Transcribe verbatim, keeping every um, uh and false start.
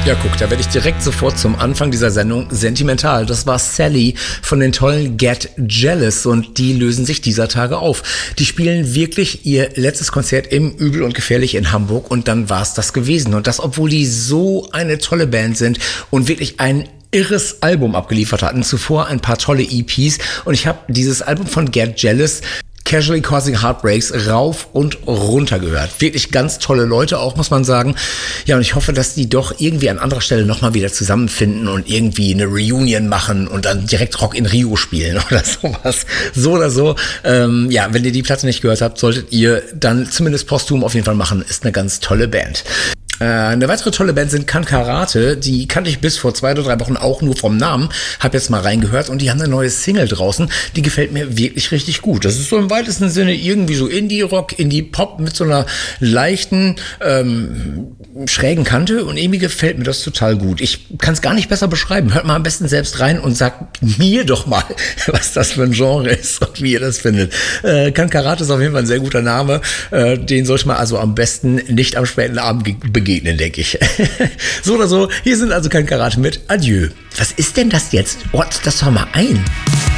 Ja, guck, da werde ich direkt sofort zum Anfang dieser Sendung sentimental. Das war Sally von den tollen Get Jealous und die lösen sich dieser Tage auf. Die spielen wirklich ihr letztes Konzert im Übel und Gefährlich in Hamburg und dann war es das gewesen. Und das, obwohl die so eine tolle Band sind und wirklich ein irres Album abgeliefert hatten. Zuvor ein paar tolle E Ps und ich habe dieses Album von Get Jealous Casually Causing Heartbreaks rauf und runter gehört. Wirklich ganz tolle Leute auch, muss man sagen. Ja, und ich hoffe, dass die doch irgendwie an anderer Stelle nochmal wieder zusammenfinden und irgendwie eine Reunion machen und dann direkt Rock in Rio spielen oder sowas. So oder so. Ähm, ja, wenn ihr die Platte nicht gehört habt, solltet ihr dann zumindest posthum auf jeden Fall machen. Ist eine ganz tolle Band. Äh, eine weitere tolle Band sind Kan Karate. Die kannte ich bis vor zwei oder drei Wochen auch nur vom Namen. Hab jetzt mal reingehört und die haben eine neue Single draußen. Die gefällt mir wirklich richtig gut. Das ist so im weitesten Sinne irgendwie so Indie-Rock, Indie-Pop mit so einer leichten, ähm, schrägen Kante und irgendwie gefällt mir das total gut. Ich kann es gar nicht besser beschreiben. Hört mal am besten selbst rein und sagt mir doch mal, was das für ein Genre ist und wie ihr das findet. Äh, Kan Karate ist auf jeden Fall ein sehr guter Name. Äh, den sollte man also am besten nicht am späten Abend ge- begegnen, denke ich. So oder so, hier sind also Kan Karate mit Adieu. Was ist denn das jetzt? Ort das doch mal ein.